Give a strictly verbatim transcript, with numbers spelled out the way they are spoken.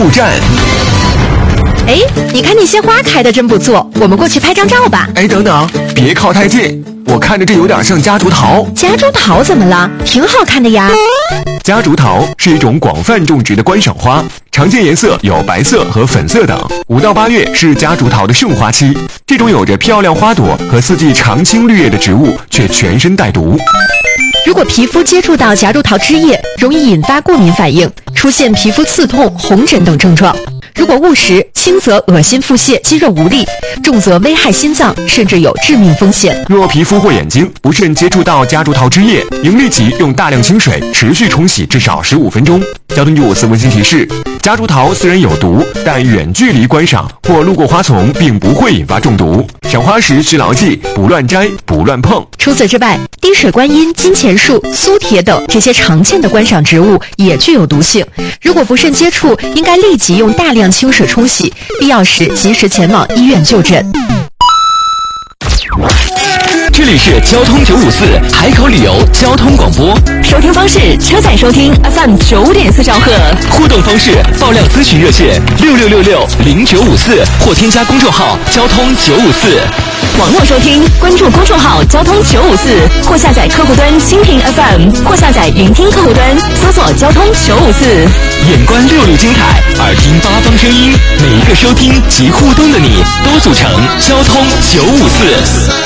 物站。 哎，你看那些花开的真不错，我们过去拍张照吧。 哎，等等，别靠太近，我看着这有点像夹竹桃。 夹竹桃怎么了？挺好看的呀。 夹竹桃是一种广泛种植的观赏花，常见颜色有白色和粉色等。五到八月是夹竹桃的盛花期，这种有着漂亮花朵和四季常青绿叶的植物却全身带毒。 如果皮肤接触到夹竹桃枝叶，容易引发过敏反应，出现皮肤刺痛、红疹等症状。如果误食，轻则恶心腹泻、肌肉无力，重则危害心脏，甚至有致命风险。 若皮肤或眼睛不慎接触到夹竹桃枝叶，应立即用大量清水持续冲洗至少十五分钟。交通九五四温馨提示：夹竹桃虽然有毒，但远距离观赏或路过花丛并不会引发中毒。赏花时需牢记：不乱摘，不乱碰。 除此之外，滴水观音、金钱树、苏铁等这些常见的观赏植物也具有毒性。如果不慎接触，应该立即用大量清水冲洗，必要时及时前往医院就诊。 这里是交通九五四海口旅游交通广播， 收听方式：车载收听 F M 九点四兆赫， 互动方式：爆料咨询热线六六六六零九五四或添加公众号交通九五四。 网络收听，关注公众号交通九五四，或下载客户端蜻蜓 F M， 或下载云听客户端，搜索交通九五四。 眼观六路精彩，耳听八方声音，每一个收听及互动的你，都组成交通九五四。